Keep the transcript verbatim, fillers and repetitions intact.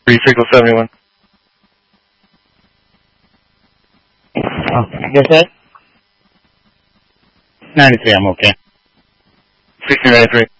three signal seventy-one. Oh, guess that? ninety-three, I'm okay. sixty ninety-three.